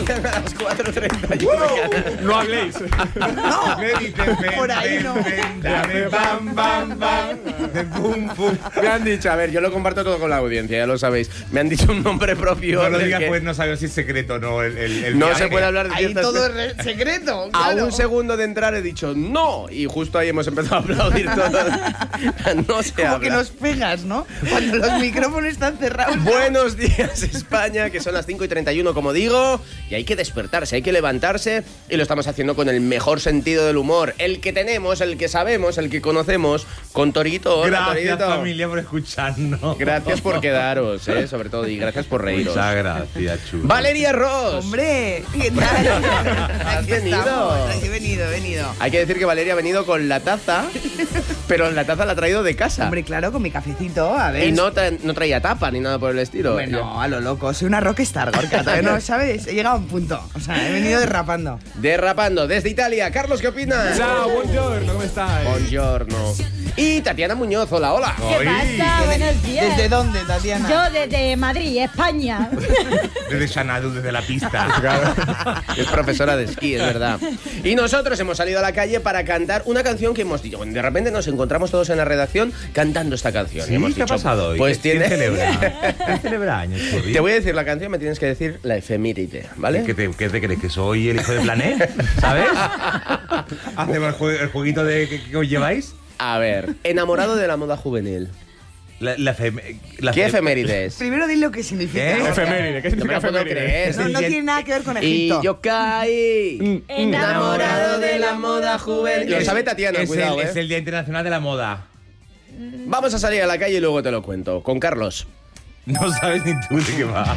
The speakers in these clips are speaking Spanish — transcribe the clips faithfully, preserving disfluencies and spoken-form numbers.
Llegan a las cuatro treinta y uno. No habléis. No, Me dicen, ven, por ahí ven, no. ven, dame bam, bam, bam, pum, pum. Me han dicho, a ver, yo lo comparto todo con la audiencia, ya lo sabéis. Me han dicho un nombre propio. No lo del digas, que pues no sabemos si es secreto o no. El, el, el no viaje. se puede hablar de Ahí ciertas todo cosas. es re- secreto. A claro. un segundo de entrar he dicho no, y justo ahí hemos empezado a aplaudir todos. No se Como habla. que nos pegas, ¿no? Cuando los micrófonos están cerrados. Buenos días, España, que son las cinco y treinta y uno, como digo, y hay que despertarse, hay que levantarse, y lo estamos haciendo con el mejor sentido del humor, el que tenemos, el que sabemos, el que conocemos, con Torito. Hola, Gracias, Torito. familia, por escucharnos. Gracias por quedaros, eh, sobre todo, y gracias por reíros. Muchas gracias, chulo. Valeria Ross. Hombre, ¿qué tal? Has Aquí venido. estamos. He venido, he venido. Hay que decir que Valeria ha venido con la taza, pero la taza la ha traído de casa. Hombre, claro, con mi cafecito, a ver. Y no, tra- no traía tapa ni nada por el estilo. Hombre, no, a lo loco. Soy una rockstar, Gorka. Todavía no lo sabes. He llegado a un punto. O sea, he venido derrapando. Derrapando desde Italia. Carlos, ¿qué opinas? Ciao, buongiorno, ¿cómo estáis? Buongiorno. Y Tatiana Muñoz, hola, hola. ¿Qué pasa? Buenos días. ¿Desde dónde, Tatiana? Yo desde Madrid, España. Desde Xanadu, desde la pista. Es profesora de esquí, es verdad. Y nosotros hemos salido a la calle para cantar una canción que hemos dicho. De repente nos encontramos todos en la redacción cantando esta canción. ¿Sí? Y hemos ¿Qué ha dicho, pasado hoy? Pues ¿Quién tiene... celebra? ¿Quién celebra años, Churri? Te voy a decir la canción, me tienes que decir la efeméride, ¿vale? ¿Qué te, qué te crees? ¿Que soy el hijo de Planet? ¿Sabes? ¿Hacemos el, jue- el jueguito de que, que os lleváis? A ver, enamorado de la moda juvenil. La, la fem- la ¿Qué fem- efeméride es? Primero di lo que significa. ¿Qué? Gorka. Efeméride, ¿qué No me significa lo puedo efeméride? creer. No, no tiene nada que ver con Y Egipto. yo caí enamorado de la moda juvenil. Lo sabe Tatiana, es cuidado, el, ¿eh? Es el Día Internacional de la Moda. Vamos a salir a la calle y luego te lo cuento. Con Carlos. No sabes ni tú de qué va.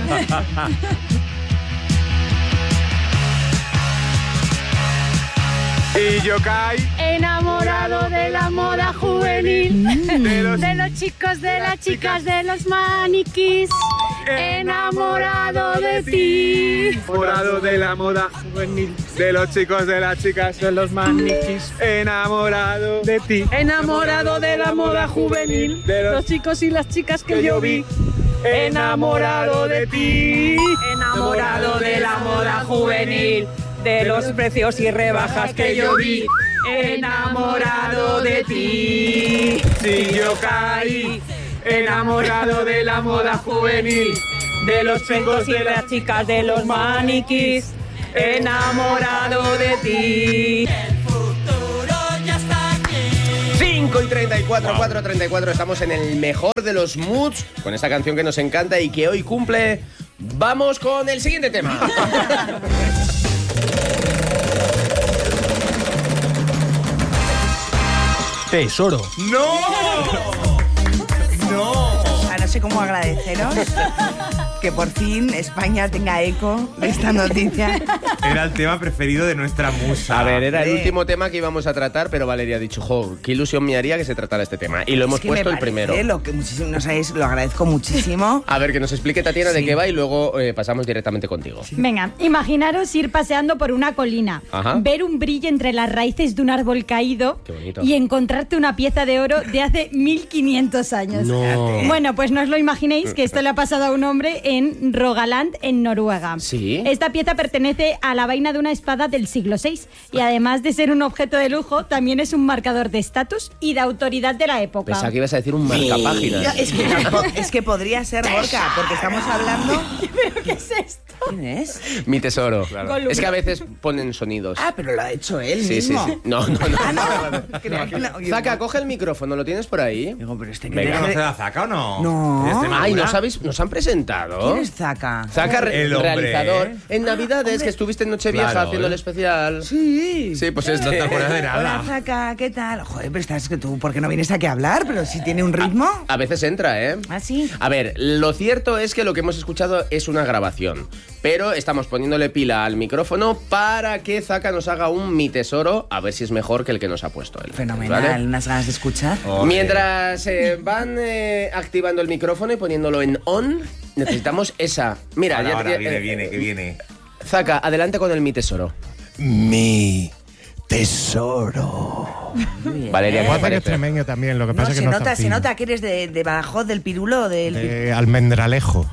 Y yo caí. Enamorado de la moda juvenil. De los- De los chicos, de las chicas, de los maniquís. Enamorado de ti. Enamorado de la moda juvenil, de los chicos, de las chicas, de los maniquís. Enamorado de ti. Enamorado de la moda juvenil. De los Los chicos y las chicas que que yo yo vi. vi. Enamorado de ti. Enamorado de la moda juvenil. De los precios y rebajas que yo vi. Enamorado de ti. Si yo caí, enamorado de la moda juvenil, De los chicos y las chicas, de los maniquís. Enamorado de ti. cinco y treinta y cuatro, cuatro y treinta y cuatro. Estamos en el mejor de los moods con esta canción que nos encanta y que hoy cumple. Vamos con el siguiente tema. tesoro. ¡No! ¡No! O sea, no sé cómo agradeceros que por fin España tenga eco de esta noticia. Era el tema preferido de nuestra musa. A ver, era el Hombre. último tema que íbamos a tratar, pero Valeria ha dicho, jo, qué ilusión me haría que se tratara este tema. Y lo hemos Es que puesto me el primero. parece Lo que muchísimo, no sabéis, lo agradezco muchísimo. A ver, que nos explique Tatiana de Sí. qué va y luego eh, pasamos directamente contigo. Venga, imaginaros ir paseando por una colina, Ajá. ver un brillo entre las raíces de un árbol caído Qué bonito. y encontrarte una pieza de oro de hace mil quinientos años. No. Bueno, pues no os lo imaginéis que esto le ha pasado a un hombre en Rogaland, en Noruega. ¿Sí? Esta pieza pertenece a la vaina de una espada del siglo seis y además de ser un objeto de lujo, también es un marcador de estatus y de autoridad de la época. Pensaba que ibas a decir un marcapáginas. Ya, es, que, tampoco- es que podría ser Gorka, porque estamos hablando. ¿Pero qué es esto? ¿Quién es? Mi tesoro. Gollum. Es que a veces ponen sonidos. Ah, pero lo ha hecho él sí, sí, mismo. sí. No, no, no. Ah, no. Creía que la- oye, Zaka, coge el micrófono, ¿lo tienes por ahí? Digo, pero este que ¿Venga, deje ¿no de- se la saca o no? No. ¿Es de Ay, Extremadura? ¿nos, habéis, ¿nos han presentado? ¿Quién es Zaka? Zaka, re- El hombre, realizador. ¿eh? En Navidades, que estuviste en Nochevieja Claro, haciendo el ¿eh? especial. Sí. Sí, pues No este. te acuerdas de Hola, nada. Zaka, ¿qué tal? Joder, pero estás que tú, ¿por qué no vienes aquí a hablar? Pero si tiene un ritmo. A veces entra, ¿eh? ¿Ah, sí? A ver, lo cierto es que lo que hemos escuchado es una grabación, pero estamos poniéndole pila al micrófono para que Zaka nos haga un mi tesoro, a ver si es mejor que el que nos ha puesto él. Fenomenal, ¿vale? unas ganas de escuchar. Joder. Mientras eh, van eh, activando el micrófono y poniéndolo en on, necesitamos esa. Mira, Ahora, ya, ahora, ya- viene, eh, viene, que viene. Zaka, adelante con el mi tesoro. Mi tesoro. Muy bien. Valeria, ¿qué te Guapa que es parece? extremeño también, lo que No, pasa es se que no nota, está se fino. nota que eres de, de Badajoz, del Pirulo, del... De Almendralejo. Ah,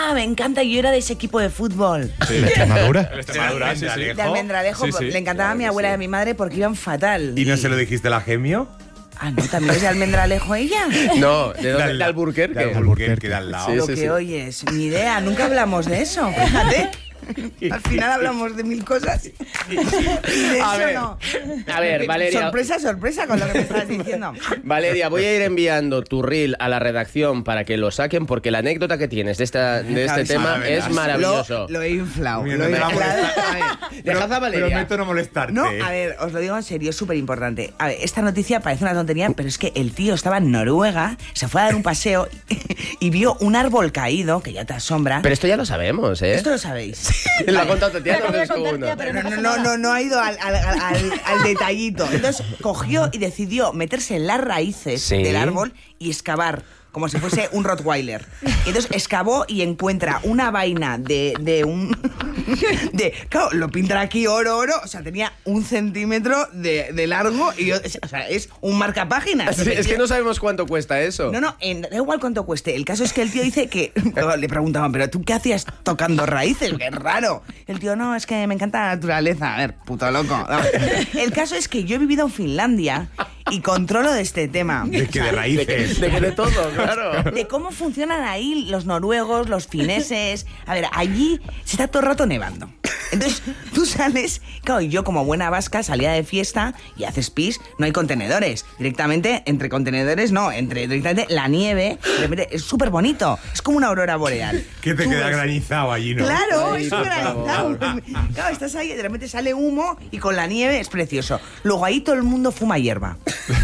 Ah, me encanta, yo era de ese equipo de fútbol. Sí, ¿de Extremadura? El Extremadura, sí, sí. De Almendralejo, Sí, sí. le encantaba a mi abuela y a mi madre porque iban fatal. ¿Y no se lo dijiste a la Gemio? Ah, ¿no? ¿También es de Almendralejo ella? No, ¿de dónde? al- De Alburquerque. De Alburquerque, de al lado. Sí, Lo sí, que sí. oyes, ni idea, nunca hablamos de eso, fíjate. Al final hablamos de mil cosas. Y de A eso ver, no. a ver, Valeria. Sorpresa, sorpresa con lo que me estabas diciendo. Valeria, voy a ir enviando tu reel a la redacción para que lo saquen porque la anécdota que tienes de, esta, de este Claro, tema sí, es maravilloso. Lo, lo he inflado. Mira, Lo he no me va a inflado. molestar. A ver, Dejad a Valeria. Prometo no molestarte. no, a ver, os lo digo en serio, es súper importante. A ver, esta noticia parece una tontería, pero es que el tío estaba en Noruega, se fue a dar un paseo y vio un árbol caído, que ya te asombra. Pero esto ya lo sabemos, ¿eh? Esto lo sabéis. Lo ha contado Tatiana, Lo acabo de no es tú contar, uno. tía, pero No, no no, pasa no, nada. no, no ha ido al, al- al- al- al detallito. Entonces cogió y decidió meterse en las raíces Sí. del árbol y excavar, como si fuese un Rottweiler. Y entonces excavó y encuentra una vaina de, de un... De, claro, lo pintan aquí oro, oro, o sea, tenía un centímetro de, de largo y, o sea, es un marcapáginas. Sí, es que no sabemos cuánto cuesta eso. No, no, en- da igual cuánto cueste. El caso es que el tío dice que... Le preguntaban, ¿pero tú qué hacías tocando raíces? ¡Qué raro! El tío, no, es que me encanta la naturaleza. A ver, puto loco. No. El caso es que yo he vivido en Finlandia y controlo de este tema. Es que de De que, raíces. de que de todo, claro. De cómo funcionan ahí los noruegos, los fineses. A ver, allí se está todo el rato nevando. Entonces, tú sales, claro, y yo como buena vasca salía de fiesta y haces pis, no hay contenedores. Directamente, entre contenedores, no, entre directamente la nieve, de repente, es súper bonito. Es como una aurora boreal. Que te Tú queda ves- granizado allí, ¿no? Claro, Ay, es por granizado. favor. Claro, estás ahí y de repente sale humo y con la nieve es precioso. Luego ahí todo el mundo fuma hierba.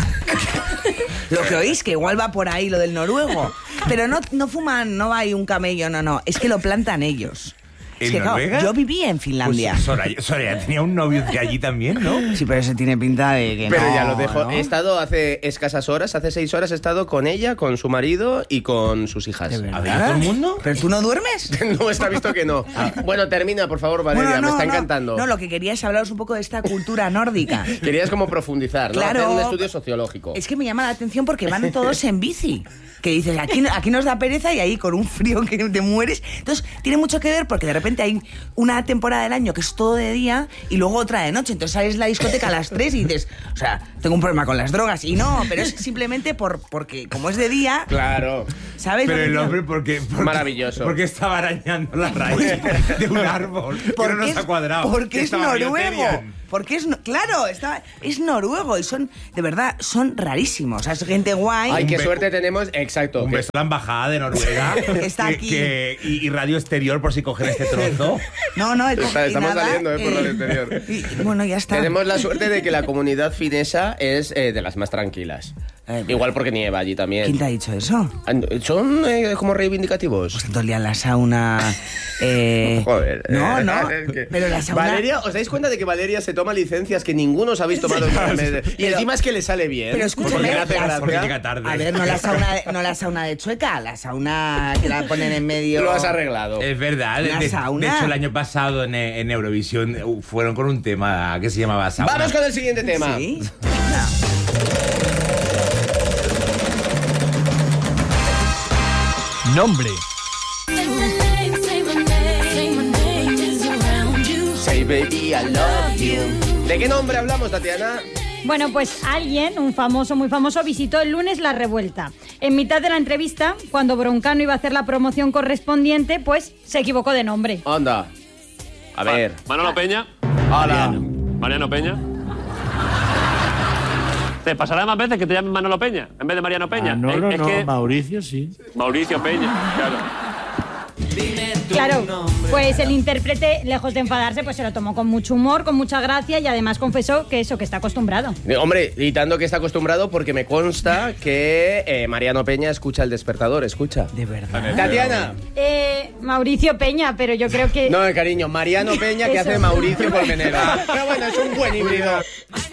Lo que oís, que igual va por ahí lo del noruego. Pero no, no fuman, no hay un camello, no, no. Es que lo plantan ellos. Es ¿En que, claro, Noruega? yo viví en Finlandia. Pues Soraya, Soraya tenía un novio de allí también, ¿no? Sí, pero eso tiene pinta de que Pero no, ya lo dejo. ¿no? He estado hace escasas horas, hace seis horas he estado con ella, con su marido y con sus hijas. ¿De verdad? ¿Ha venido todo el mundo? ¿Pero tú no duermes? No, está visto que no. Bueno, termina, por favor, Valeria, Bueno, no, me está no. encantando. No, lo que quería es hablaros un poco de esta cultura nórdica. Querías como profundizar, ¿no? Claro. Hacer un estudio sociológico. Es que me llama la atención porque van todos en bici. Que dices, aquí, aquí nos da pereza y ahí con un frío que te mueres. Entonces, tiene mucho que ver porque de repente hay una temporada del año que es todo de día y luego otra de noche. Entonces sales a la discoteca a las tres y dices, o sea, tengo un problema con las drogas. Y no, pero es simplemente por, porque como es de día, Claro. ¿sabes? lo Pero que el digo? hombre, ¿por qué? Porque, Maravilloso. Porque estaba arañando la raíz de un árbol. Que no Porque nos es- ha cuadrado. Porque Que es estaba noruego. Bioterian. Porque es, no- claro, está, es noruego y son, de verdad, son rarísimos. O sea, es gente guay. Ay, qué be- suerte tenemos. Exacto. Un que- beso a la embajada de Noruega. Está que- aquí. que- y, y radio exterior por si cogen este trozo. No, no, Está- y estamos nada, saliendo, eh, por radio exterior. y- bueno, ya está. Tenemos la suerte de que la comunidad finesa es eh, de las más tranquilas. Eh, Igual porque nieva allí también. ¿Quién te ha dicho eso? ¿Son eh, como reivindicativos? Pues tanto el día en la sauna. Eh, Joder. No, eh, no. es que- Pero la sauna. Valeria, ¿os dais cuenta de que Valeria se toma licencias que ninguno os ha visto tomado? Y Pero- encima es que le sale bien. Pero escúchame, Porque le hace las- gracia. Porque llega tarde. A ver, no la sauna de, no la sauna de Chueca, la sauna que la ponen en medio. Lo has arreglado. Es verdad. De, Una de- sauna. de hecho, el año pasado en, en Eurovisión uh, fueron con un tema que se llamaba sauna. Vamos con el siguiente tema. Sí. Nombre. Say baby, I love you. ¿De qué nombre hablamos, Tatiana? Bueno, pues alguien, un famoso, muy famoso, visitó el lunes La Revuelta. En mitad de la entrevista, cuando Broncano iba a hacer la promoción correspondiente, pues se equivocó de nombre. Anda. A ver. Manolo Peña. Hola. Mariano Peña. ¿Te pasará más veces que te llamen Manolo Peña en vez de Mariano Peña? No, no, es, es no, que Mauricio sí. Mauricio Peña, claro. Claro, pues el intérprete, lejos de enfadarse, pues se lo tomó con mucho humor, con mucha gracia y además confesó que eso, que está acostumbrado. Eh, Hombre, y tanto que está acostumbrado porque me consta que eh, Mariano Peña escucha el despertador, escucha. De verdad. Tatiana. Eh, Mauricio Peña, pero yo creo que... No, cariño, Mariano Peña que Eso. hace Mauricio Colmenero. Pero bueno, es un buen híbrido. My name is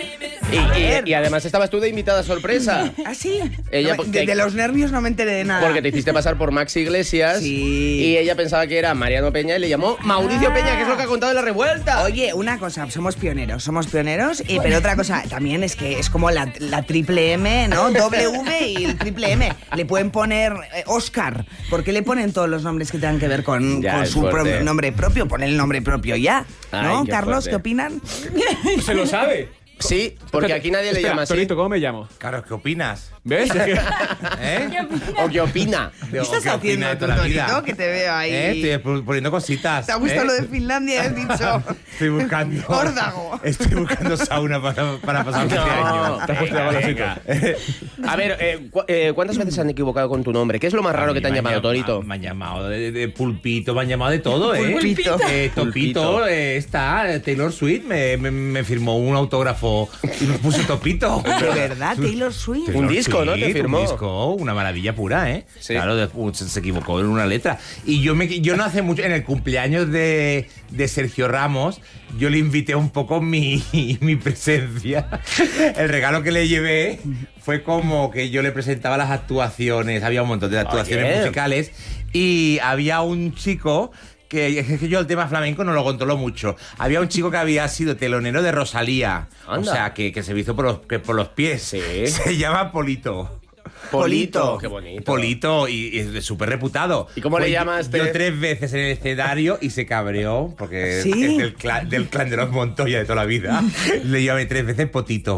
Y, y, y además estabas tú de invitada sorpresa. ¿Ah, sí? Ella, No, de, de los nervios no me enteré de nada. Porque te hiciste pasar por Max Iglesias. Sí. Y ella pensaba que era Mariano Peña y le llamó Mauricio Ah. Peña, que es lo que ha contado en La Revuelta. Oye, una cosa, somos pioneros, somos pioneros, y, pero otra cosa también es que es como la, la triple M, ¿no? W y el triple M. Le pueden poner eh, Oscar. ¿Por qué le ponen todos los nombres que tengan que ver con, Ya, con es su fuerte. pro- nombre propio? Pon el nombre propio ya, ¿no? Ay, qué Carlos, fuerte. ¿qué opinan? Se lo sabe. Sí, porque aquí nadie le Espera, llama así. Torito, ¿cómo me llamo? Claro, ¿qué opinas? ¿Ves? Es que- ¿Eh? ¿O qué opina? ¿Qué estás ¿Qué opina haciendo de tú, toda la vida? Torito? Que te veo ahí. ¿Eh? Estoy poniendo cositas. ¿Te ha gustado ¿eh? lo de Finlandia y has dicho? Estoy buscando. Órdago. Estoy buscando sauna para, para pasar este No, año. Te has puesto venga, de venga. A ver, eh, cu- eh, ¿cuántas veces se han equivocado con tu nombre? ¿Qué es lo más raro que te han Me llamado, llam- Torito? Me han llamado de, de pulpito, me han llamado de todo, ¿eh? Pulpito. Eh, Topito, Pulpito. eh, está, eh, Taylor Swift me, me, me firmó un autógrafo y me puso Topito. De verdad, Taylor Swift. Taylor Un disco, ¿no? Te Swift, firmó. Un disco, una maravilla pura, ¿eh? Sí. Claro, de- uh, se, se equivocó en una letra. Y yo, me, yo no hace mucho, en el cumpleaños de, de Sergio Ramos, yo le invité un poco mi, mi presencia. El regalo que le llevé fue como que yo le presentaba las actuaciones, había un montón de actuaciones Oye. musicales, y había un chico que, es que yo el tema flamenco no lo controlo mucho. Había un chico que había sido telonero de Rosalía. Anda. O sea, que, que se hizo por los, que por los pies. Sí. Se llama Polito. Polito. Qué bonito. Polito, y, y es súper reputado. ¿Y cómo le Pues llamaste? Yo tres veces en el escenario y se cabreó, porque ¿Sí? es del clan, del clan de los Montoya de toda la vida. Le llamé tres veces Potito.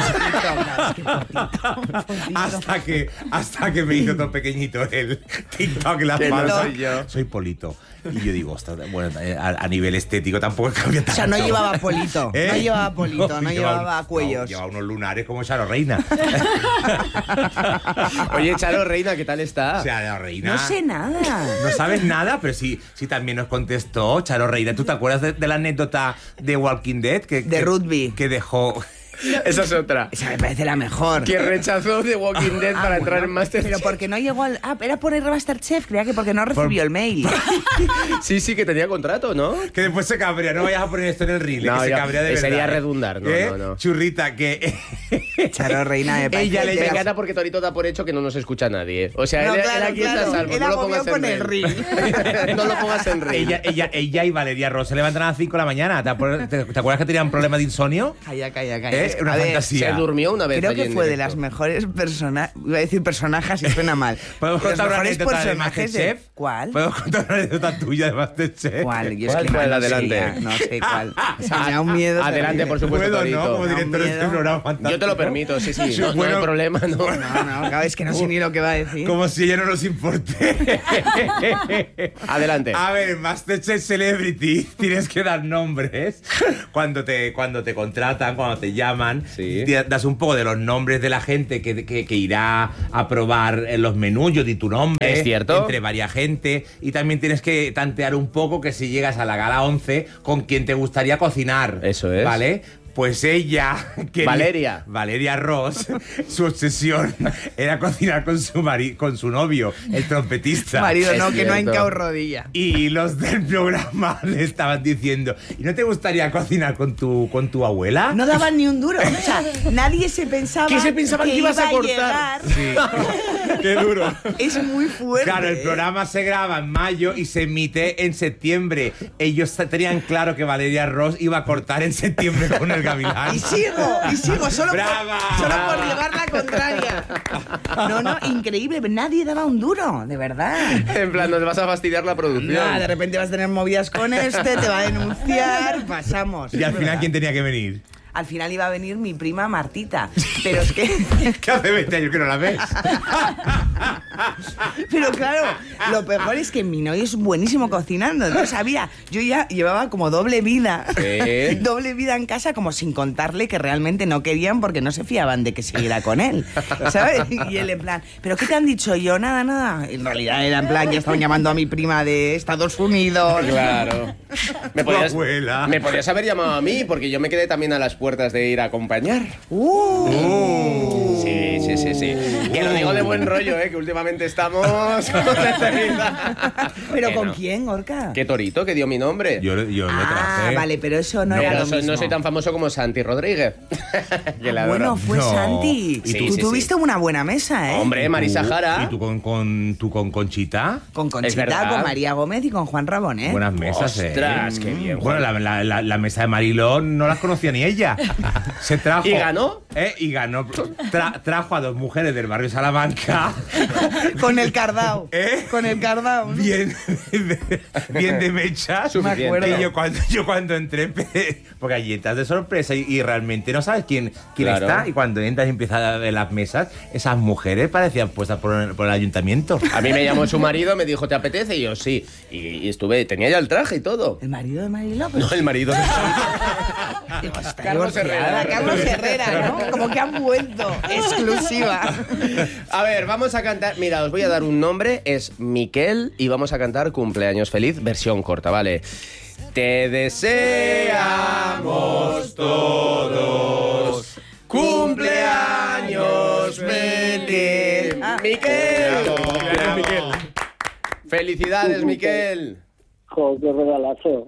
hasta, que, hasta que me hizo todo pequeñito el TikTok, la Que no falsa. soy yo. Soy Polito. Y yo digo, ostras, bueno, a, a nivel estético tampoco cambia tanto. O sea, no llevaba polito, ¿Eh? no llevaba polito, no, llevaba un- cuellos. Llevaba unos lunares como Charo Reina. Oye, Charo Reina, ¿qué tal está? O sea, la Reina. No sé nada. No sabes nada, pero sí, sí también nos contestó Charo Reina. ¿Tú te acuerdas de, de la anécdota de Walking Dead? Que, De que- Rugby. Que dejó... Esa es otra. Esa me parece la mejor. Que rechazó de Walking Dead Ah, para bueno, entrar en Masterchef. Pero porque no llegó al... Ah, era por el Masterchef, creía que porque no recibió el mail. Sí, sí, que tenía contrato, ¿no? Que después se cabrea. No vayas a poner esto en el reel. No, que se ya, cabrea de eh, verdad. sería ¿eh? redundar, no, ¿Eh? no, no. Churrita, que... Charo Reina me parece Ella le de las- encanta porque Torito da por hecho que no nos escucha nadie. O sea, No, él, claro, él aquí claro. está a salvo. Él No lo agobió pongas en con el reel. No lo pongas en reel. ella, ella, ella y Valeria Ross se levantan a las cinco de la mañana. ¿Te, acuer- te- te acuerdas que tenían problemas de insomnio? Calla, calla, calla. Es una A ver, fantasía. Se durmió una vez Creo allí que en fue de directo. las mejores personas. Iba a decir personajes y suena mal. ¿Podemos Los contar una mejores anécdota de personajes de- Masterchef? ¿Cuál? ¿Podemos contar una anécdota tuya de Masterchef? ¿Cuál? Yo es ¿Cuál? que no, ¿Cuál? no Adelante. sé ya, no sé cuál. O sea, me da un miedo. Adelante, terrible. por supuesto, Puedo, Torito. ¿no? Como Da un director de este miedo. programa fantástico. Yo te lo permito, sí, sí. Sí, No, no bueno. hay problema, no. No, no, claro, es que no sé ni lo que va a decir. Como si ella no nos importe. Adelante. A ver, Masterchef Celebrity, tienes que dar nombres. Cuando te, cuando te contratan, cuando te llaman, Sí. te das un poco de los nombres de la gente que, que- que irá a probar en los menús. Yo di tu nombre. ¿Es cierto? Entre varias gente. Y también tienes que tantear un poco que si llegas a la gala once, con quién te gustaría cocinar. Eso es. ¿Vale? Pues ella... quería- Valeria. Valeria Ross, su obsesión era cocinar con su mari con su novio, el trompetista. Marido, Es no, que no ha cierto. hincado rodilla. Y los del programa le estaban diciendo, ¿y no te gustaría cocinar con tu, con tu abuela? No daban ni un duro. O sea, nadie se pensaba ¿Qué se pensaban que ibas a iba cortar? llegar. Qué duro. Es muy fuerte. Claro, el programa se graba en mayo y se emite en septiembre. Ellos tenían claro que Valeria Ross iba a cortar en septiembre con el gavilán. Y sigo, y sigo, solo, ¡Brava! por, solo por llevar la contraria. No, no, increíble. Nadie daba un duro, de verdad. En plan, nos vas a fastidiar la producción. Nada, de repente vas a tener movidas con este, te va a denunciar, pasamos. Y al Es final, verdad. ¿quién tenía que venir? Al final iba a venir mi prima Martita. Pero es que. Que hace veinte años que no la ves. Pero claro, lo peor es que mi novio es buenísimo cocinando. No sabía. Yo ya llevaba como doble vida. ¿Qué? Doble vida en casa, como sin contarle que realmente no querían porque no se fiaban de que siguiera con él. ¿Sabes? Y él en plan, ¿pero qué te han dicho? Yo, nada, nada. En realidad era en plan, ya estaban llamando a mi prima de Estados Unidos. Claro. Me Tu podías, abuela. me podías haber llamado a mí, porque yo me quedé también a las puertas de ir a acompañar. Uh. Sí, Sí, sí, sí, sí. Que lo digo de buen rollo, ¿eh? Que últimamente estamos con ¿Pero Que con no. quién, Gorka? ¿Qué torito que dio mi nombre? Yo, yo lo Ah, traje. vale, pero eso no, No, era pero lo soy- mismo. no soy tan famoso como Santi Rodríguez. Que le Ah, adoro. bueno, fue No. Santi. Sí, Tú sí, tuviste sí. una buena mesa, ¿eh? Hombre, Marisa ¿Y Jara. tú con, con, tú con Conchita? Con Conchita, verdad. con María Gómez y con Juan Rabón, ¿eh? Buenas mesas, ¿eh? Ostras, qué bien, Bueno, Juan. la, la, la, la mesa de Mariló no las conocía ni ella. Se trajo. ¿Y ganó? ¿Eh? Y ganó. Tra- trajo a dos mujeres del barrio Salamanca. Con el cardao. ¿Eh? Con el cardao. ¿no? Bien, bien de mechas. Suficiente. Me acuerdo. Y yo cuando, yo cuando entré, empecé- porque allí estás de sorpresa y, y realmente no sabes quién, quién Claro. está. Y cuando entras y empiezas a ver las mesas, esas mujeres parecían puestas por el, por el ayuntamiento. A mí me llamó su marido, me dijo, ¿te apetece? Y yo, sí. Y, y estuve, tenía ya el traje y todo. ¿El marido de Mariló? Pues, No, el marido de digo, está Carlos divorciada. Herrera. Carlos Herrera, ¿no? Como que han vuelto. Exclusiva. A ver, vamos a cantar. Mira, os voy a dar un nombre, es Miquel, y vamos a cantar Cumpleaños Feliz, versión corta, ¿vale? Te deseamos todos cumpleaños feliz. Ah. Miquel. Cumpleaños, Miquel. Felicidades, Miquel. Jo, qué regalazo.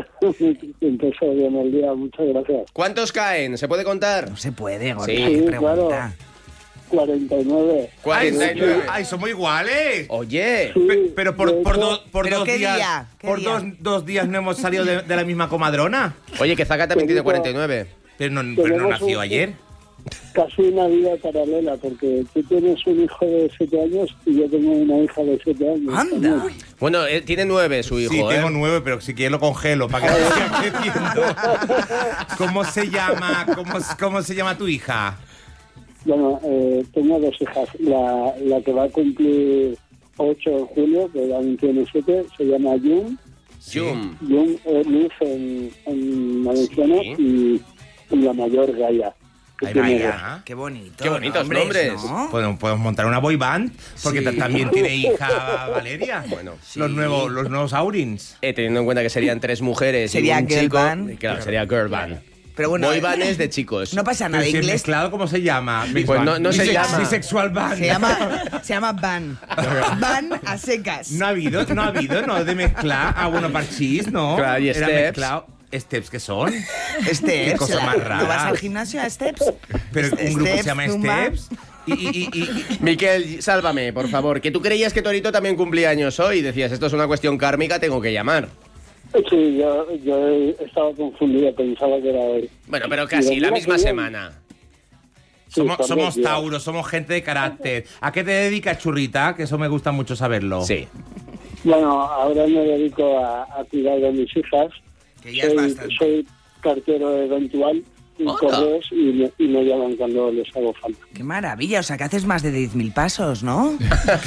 Empezó bien el día, muchas gracias. ¿Cuántos caen? ¿Se puede contar? No se puede, Gorka. Sí, qué claro. pregunta. cuarenta y nueve. cuarenta y nueve. ¡Ay, somos iguales! Oye, Sí, Pe- pero por, de por, hecho, do- por ¿Pero dos qué días, día? ¿Qué por día? Dos, dos días no hemos salido de, de la misma comadrona. oye, que Zaca también tiene cuarenta y nueve. Pero no, pero no Tenemos nació un- ayer. Casi una vida paralela, porque tú tienes un hijo de siete años y yo tengo una hija de siete años. Anda. también. Bueno, eh, tiene nueve su hijo, Sí, ¿eh? tengo nueve, pero si quieres lo congelo para que no siga creciendo. ¿Cómo se llama? ¿Cómo, cómo se llama tu hija? Bueno, eh, tengo dos hijas. La, la que va a cumplir ocho en julio, que también tiene siete, se llama Jun. Jum. Jun es Luz en, en valenciano Sí. y, y la mayor Gaia. Que Ahí tiene dos. vaya. Qué bonito. Qué bonitos nombres. ¿no? Podemos, podemos montar una boy band, porque Sí. ta- también tiene hija Valeria. Bueno, los, nuevos, los nuevos Aurins. Eh, teniendo en cuenta que serían tres mujeres Sería y un girl chico. band. Claro, sería girl band. Pero bueno, Boy band es de chicos. No pasa nada. Pero si es Inglés mezclado, ¿cómo se llama? Pues no- no se Bisex- llama. Bisexual band. se llama, se llama Van. Van a secas. No ha habido, no ha habido, ¿no? De mezclar. Ah, bueno, parchís, ¿no? Claro, y Era steps. mezclado. ¿Steps qué son? Steps. Qué cosa más rara. ¿Tú vas al gimnasio a Steps? Pero un grupo que se llama Zumba. Steps. Y, y, y, y- y- Miquel, sálvame, por favor. Que tú creías que Torito también cumplía años hoy. Decías, esto es una cuestión kármica, tengo que llamar. Sí, yo, yo estaba confundido, pensaba que era él. Bueno, pero casi, Y la mira misma que bien. semana. Sí, somos, por somos dos días. Tauros, somos gente de carácter. ¿A qué te dedicas, churrita? Que eso me gusta mucho saberlo. Sí. Bueno, ahora me dedico a, a cuidar de mis hijas. Que ya es soy, bastante. soy cartero eventual y Hola. correos y me, y me llaman cuando les hago falta. Qué maravilla. O sea, que haces más de diez mil pasos, ¿no?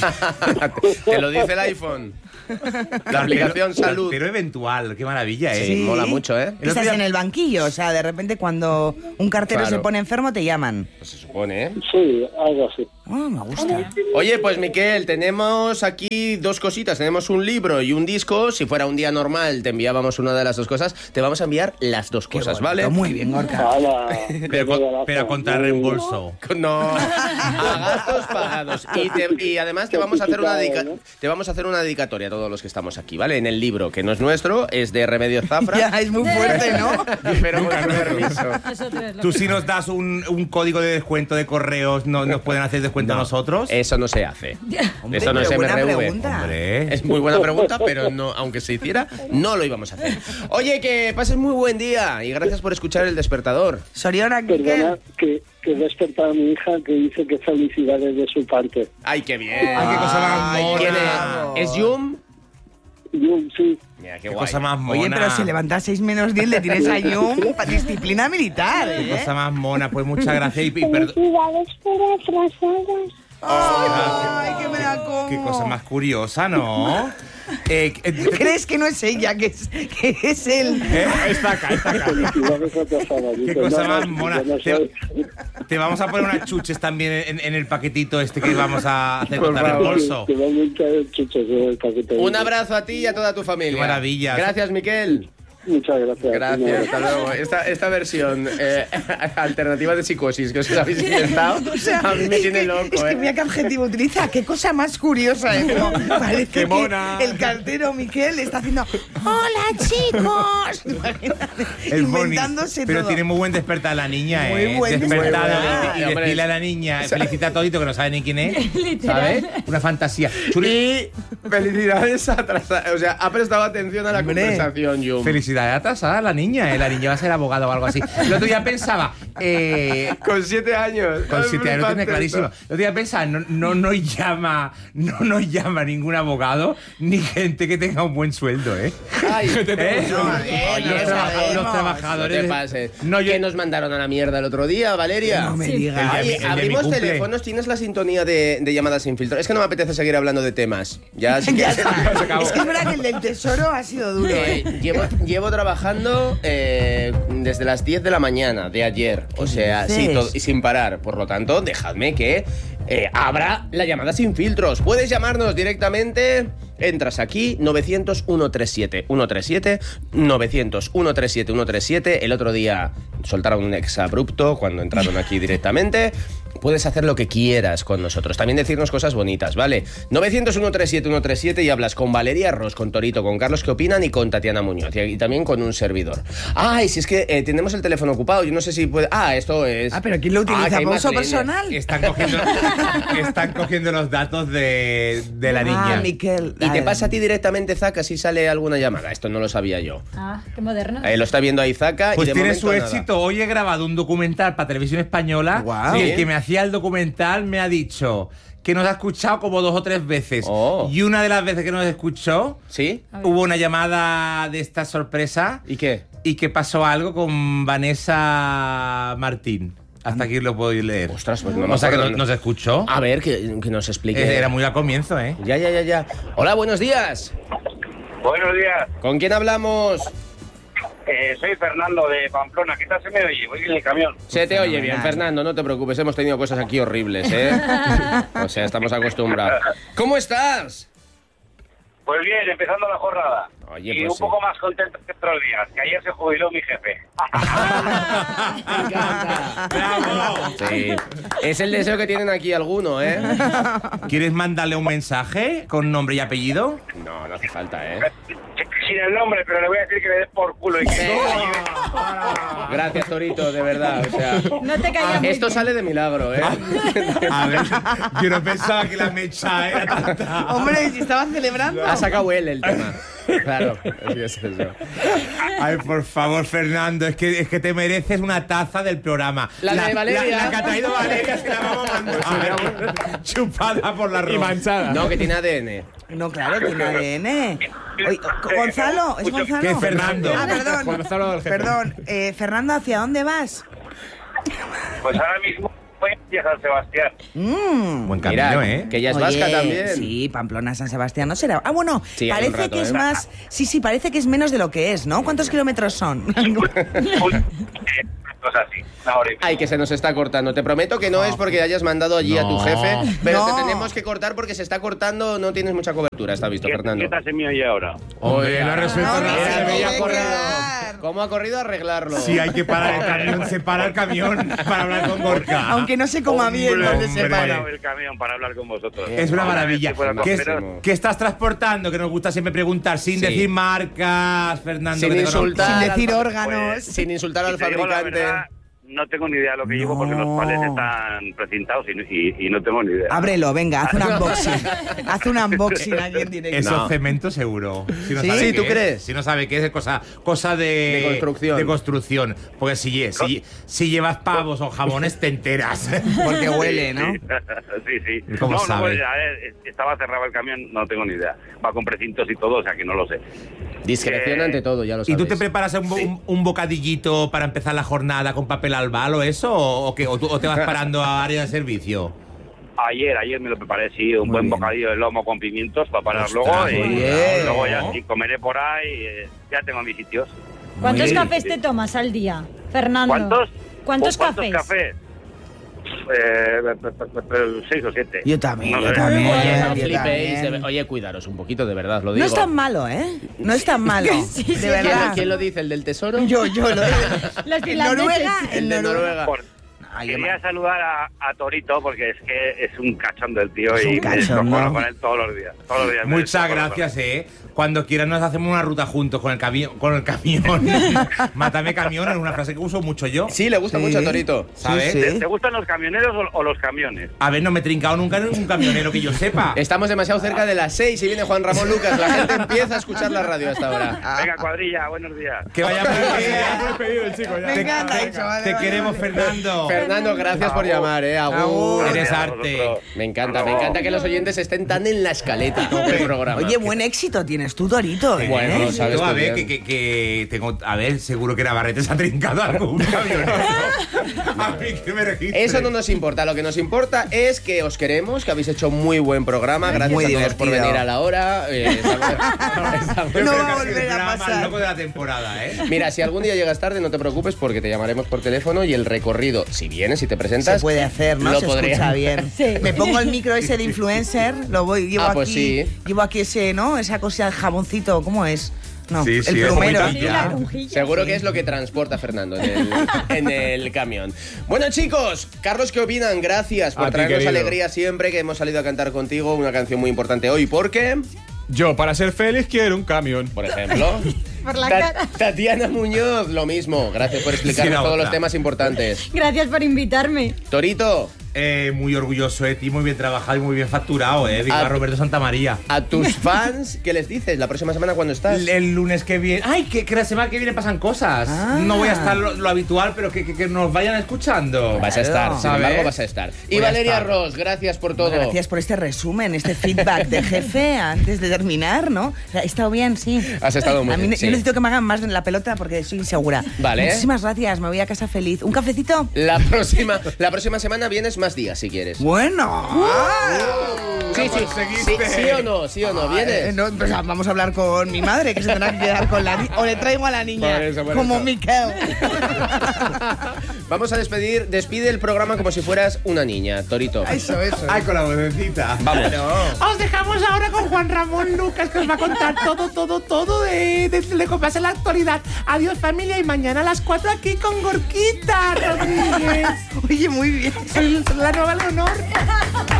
Te lo dice el iPhone. La aplicación Salud. Pero eventual, qué maravilla, ¿eh? Sí, mola mucho, ¿eh? El otro Estás día- en el banquillo. O sea, de repente cuando un cartero Claro. se pone enfermo te llaman. Pues se supone, ¿eh? Sí, algo así. Oh, me gusta. Oye, pues Miquel, tenemos aquí dos cositas. Tenemos un libro y un disco. Si fuera un día normal, te enviábamos una de las dos cosas. Te vamos a enviar las dos Qué cosas, bonito. ¿vale? Muy bien, Gorka. Hala, Pero, con- regalazo. pero contra Muy bien. reembolso. No, a gastos pagados. Y, te- y además te vamos a hacer una dedica- te vamos a hacer una dedicatoria a todos los que estamos aquí, ¿vale? En el libro, que no es nuestro, es de Remedios Zafra. Ya, es muy fuerte, ¿no? Pero con permiso. Tú si nos das un, un código de descuento de correos, ¿no, ¿nos pueden hacer descuento a nosotros? Eso no se hace. Hombre, Eso no es pero buena M R V. pregunta. Hombre. Es muy buena pregunta, pero no, aunque se hiciera, no lo íbamos a hacer. Oye, que pases muy buen día y gracias por escuchar El Despertador. Soriona, Perdona ¿qué? que, que he despertado a mi hija que dice que felicidades de su parte. Ay, qué bien. Ay, qué cosa más Ay, ¿quién mona. es? ¿Es Yum? Yo, sí, Mira, qué Qué guay. cosa más mona. Oye, pero si levantas seis menos diez le tienes a Yum para disciplina militar, Qué ¿eh? cosa más mona. Pues muchas gracias y, y perdón. Felicidades por atrasadas. Ay, que me la como. Qué cosa más curiosa, ¿no? Eh, eh, ¿Crees que no es ella, que es, que es él? eh, está acá, está acá. felicidades atrasadas. Qué Dice, cosa no, más no, mona. yo no Te, soy- te vamos a poner unas chuches también en, en el paquetito este que vamos a hacer Por contra favor. reembolso. Que van a echar chuches en el paquete. Un abrazo a ti y a toda tu familia. Qué maravilla. Gracias, Miquel. Muchas gracias. Gracias, hasta luego. Esta, esta versión eh, alternativa de psicosis que os habéis inventado, O sea, a mí me es tiene que, loco. Es que eh. mira qué adjetivo utiliza, qué cosa más curiosa. ¿Eh? Como parece Qué que mona. el cartero Miquel está haciendo ¡Hola, chicos! Imagínate, Es inventándose bonito, pero todo. tiene muy buen despertar la niña, Muy ¿eh? buen Despertar despertar. y, y Hombre, decirle a la niña, felicita a Todito que no sabe ni quién es, ¿sabes? Una fantasía. Chuli, Y felicidades atrasadas. O sea, ha prestado atención a la Hombre. conversación, Yum. felicidades atrasada a la niña, ¿eh? La niña va a ser abogada o algo así. El otro día pensaba, eh, Con siete años. con Es siete años lo tiene flipante clarísimo. esto. El otro día pensaba, no, no, no llama, no nos llama ningún abogado ni gente que tenga un buen sueldo, ¿eh? Ay, ¿Eh? Oye, los, traba- sabemos. los no trabajadores. te pases. No, yo- ¿Qué nos mandaron a la mierda el otro día, Valeria? No me Sí. digas. El de mi- Ay, el de mi abrimos cumple. teléfonos, tienes la sintonía de, de llamadas sin filtro. Es que no me apetece seguir hablando de temas. Ya, sí que Ya se está. acabó. Es que es verdad que el del tesoro ha sido duro. Eh, ¿eh? llevo, llevo trabajando eh, desde las diez de la mañana de ayer. O sea, sí, dices? todo- y sin parar. Por lo tanto, dejadme que eh, abra la llamada sin filtros. Puedes llamarnos directamente. Entras aquí, novecientos, ciento treinta y siete, ciento treinta y siete, novecientos, ciento treinta y siete, ciento treinta y siete. El otro día soltaron un ex abrupto cuando entraron aquí directamente. Puedes hacer lo que quieras con nosotros. También decirnos cosas bonitas, ¿vale? novecientos, ciento treinta y siete, ciento treinta y siete y hablas con Valeria Ross, con Torito, con Carlos que opinan y con Tatiana Muñoz. Y, y también con un servidor. Ay, si es que eh, tenemos el teléfono ocupado. Yo no sé si puede... Ah, esto es... Ah, pero ¿quién lo utiliza? Ah, que hay ¿Para más uso líneas. personal? Están cogiendo, están cogiendo los datos de, de la niña. Ah, Miquel. ¿Y te Ay, pasa a ti directamente, Zaka, si sale alguna llamada? Esto no lo sabía yo. Ah, qué moderno. Eh, lo está viendo ahí Zaka Pues y de tiene momento su nada. éxito. Hoy he grabado un documental para Televisión Española Guau. y Sí. el que me hacía el documental me ha dicho que nos ha escuchado como dos o tres veces. Oh. Y una de las veces que nos escuchó, ¿Sí? hubo una llamada de esta sorpresa ¿Y qué? y que pasó algo con Vanessa Martín. Hasta aquí lo puedo leer. Ostras, pues no me O sea que acuerdo. nos, nos escuchó. A ver, que, que nos explique. Eh, Era muy al comienzo, ¿eh? Ya, ya, ya, ya. Hola, buenos días. Buenos días, ¿Con quién hablamos? eh, soy Fernando de Pamplona. ¿Qué tal se me oye? Voy en el camión. Se te oye bien, Fenomenal. Fernando, no te preocupes, hemos tenido cosas aquí horribles, ¿eh? O sea, estamos acostumbrados. ¿Cómo estás? Pues bien, empezando la jornada. Oye, y pues un sí. poco más contento que otros días, que ayer se jubiló mi jefe. ¡Bravo! Sí. Es el deseo que tienen aquí alguno, ¿eh? ¿Quieres mandarle un mensaje con nombre y apellido? No, no hace falta, ¿eh? Sin el nombre, pero le voy a decir que le dé por culo y que... Gracias, Torito, de verdad. O sea, No te callas. esto sale de milagro, ¿eh? A ver, yo no pensaba que la mecha era tanta. Hombre, si estaban celebrando. Ha sacado él el tema. Claro, así es eso. Ay, por favor, Fernando, es que, es que te mereces una taza del programa. La de Valeria. La, la que ha traído Valeria se la vamos a mandar. Chupada por la ropa. Y manchada. No, que tiene A D N. No, claro, tiene A D N. Oye, Gonzalo, ¿es Gonzalo? ¿Qué es Fernando? Ah, perdón. Gonzalo del jefe. Perdón, eh, Fernando, ¿hacia dónde vas? Pues ahora mismo voy a San Sebastián. Mm. Buen camino, Mira, ¿eh? que ella es Oye, vasca también. Sí, Pamplona, San Sebastián, no será. Ah, bueno, Sí, hay un parece rato, que es ¿eh? más. Sí, sí, parece que es menos de lo que es, ¿no? ¿Cuántos kilómetros son? Cosas así, una hora y media. Ay, que se nos está cortando. Te prometo que no es porque hayas mandado allí a tu No. jefe, pero No. te tenemos que cortar porque se está cortando, no tienes mucha cobertura, está visto, ¿Qué, Fernando. ¿Qué tal se me oye ahora? Hombre, lo ha resuelto No, Mira, no, rápido. no, cómo no, ha no, corrido. no. ¿Cómo ha corrido a arreglarlo? Si hay que parar el camión, se para el camión para hablar con Gorka. Aunque no se coma bien Hombre, donde se hombre. para. parado el camión para hablar con vosotros. Es una maravilla. Si fuera ¿Qué, es- costero, qué estás transportando? Que nos gusta siempre preguntar sin Sí. decir marcas, Fernando. Sin que te conozco. insultar. Sin al decir fa- órganos. pues, Sin insultar si al te digo la fabricante. verdad, no tengo ni idea de lo que llevo porque No. los palés están precintados y, y- y no tengo ni idea. Ábrelo, venga, haz un unboxing. Haz un unboxing aquí en directo. Eso No. es cemento seguro. Si no ¿Sí? sabe Sí, qué ¿tú es, crees? Si no sabe qué es, es cosa, cosa de, De construcción. de construcción. Porque si, si, si llevas pavos o jamones, te enteras. Porque huele, ¿no? Sí, sí. ¿Cómo no, no, sabe? pues, a ver, estaba cerrado el camión, no tengo ni idea. Va con precintos y todo, o sea que no lo sé. Discreción Eh, ante todo, ya lo ¿Y sabes. tú te preparas un, bo- un, un bocadillito para empezar la jornada con papel albal o eso? ¿O, o qué? ¿O, tú- o te vas parando a área de servicio? Ayer, ayer me lo preparé, sí, un Muy buen bien. bocadillo de lomo con pimientos para parar Ostras, luego. Y muy bien. luego ya sí, comeré por ahí, eh, ya tengo mis sitios. ¿Cuántos Muy bien. cafés te tomas al día, Fernando? ¿Cuántos? ¿Cuántos ¿Cuántos cafés? cafés? eh, seis o siete. Yo también, No yo sé. también. Oye, no yo flipéis. también. de- Oye, cuidaros un poquito, de verdad, lo digo. No es tan malo, ¿eh? No es tan malo. Sí, de sí, ¿Quién, verdad. quién lo dice? ¿El del tesoro? Yo, yo lo Los En Noruega, finlandeses. El de Noruega. Por- Ay, qué Quería mal. saludar a, a Torito porque es que es un cachondo el tío Es un y me cachondo. descojono con él todos los días. Todos los días me Muchas descojono con gracias, eh. Cuando quieran nos hacemos una ruta juntos con el camión. Con el camión. Mátame camión, es una frase que uso mucho yo. Sí, le gusta Sí. mucho a Torito. ¿Sabes? Sí, él. sí. ¿Te gustan los camioneros o, o los camiones? A ver, no me he trincado nunca en un camionero que yo sepa. Estamos demasiado cerca de las seis y viene Juan Ramón Lucas. La gente empieza a escuchar la radio hasta ahora. Venga, cuadrilla, buenos días. Que vaya muy bien. Muy pedido el chico, ya. Me encanta Te- eso, vale, Te vale, queremos, vale. Fernando. Fernando, gracias por llamar, eh. Agur. Agur. Eres Gracias a arte. vosotros. Me encanta, me encanta que los oyentes estén tan en la escaleta del programa. Oye, buen éxito tienes tú, Torito. ¿eh? Bueno, Yo, sabes a tú ver, bien. que, que, que tengo. A ver, seguro que Navarrete se ha trincado algún camionero. A mí que me registre. Eso no nos importa, lo que nos importa es que os queremos, que habéis hecho muy buen programa, gracias Muy a todos por divertido. venir a la hora. eh, estamos- estamos- No va a Ha sido volver el a programa más pasar. loco de la temporada, ¿eh? Mira, si algún día llegas tarde, no te preocupes porque te llamaremos por teléfono y el recorrido, si vienes y te presentas, Se puede hacer, ¿no? lo Se podría- escucha bien. Sí. Me pongo el micro ese de influencer, lo voy, llevo Ah, pues aquí, sí. llevo aquí ese, ¿no? Esa cosa, el jaboncito, ¿cómo es? No, Sí, el sí, es plumero. como Sí, la esponjilla. Seguro que es lo que transporta Fernando en el, en el camión. Bueno, chicos, Carlos, ¿qué opinan? Gracias por A ti, traernos querido. alegría siempre que hemos salido a cantar contigo una canción muy importante hoy. Porque, Yo, para ser feliz, quiero un camión. por ejemplo, Por la Ta- cara. Tatiana Muñoz, lo mismo. Gracias por explicarnos Sí, la todos otra. los temas importantes. Gracias por invitarme. Torito, Eh, muy orgulloso de ti, muy bien trabajado y muy bien facturado, ¿eh? Viva Ah. Roberto Santamaría. a tus fans, ¿qué les dices la próxima semana cuando estás? El, el lunes que viene. ¡Ay! Que, que la semana que viene pasan cosas. Ah. No voy a estar lo, lo habitual, pero que, que, que nos vayan escuchando. Vas a estar, sin ¿sabes? embargo, vas a estar. Y Voy a Valeria estar. Ross, gracias por todo. Gracias por este resumen, este feedback de jefe antes de terminar, ¿no? ¿He estado bien? Sí. Has estado muy A mí bien, ne- sí. Yo necesito que me hagan más en la pelota porque soy insegura. Vale. Muchísimas gracias, me voy a casa feliz. ¿Un cafecito? La próxima, la próxima semana vienes más días, si quieres. Bueno. Sí, sí, sí, sí o no, sí o no, Eh, vienes. no, pues, vamos a hablar con mi madre, que se tendrá que quedar con la niña. O le traigo a la niña, Por eso, por como eso. Miquel. Vamos a despedir, despide el programa como si fueras una niña, Torito. Eso, eso. ¡Ay, con la vocecita! Vamos. Os dejamos ahora con Juan Ramón Lucas, que os va a contar todo, todo, todo de, de, de lo que pasa en la actualidad. Adiós, familia, y mañana a las cuatro aquí con Gorquita Rodríguez. Oye, muy bien. Soy la nueva Leonor.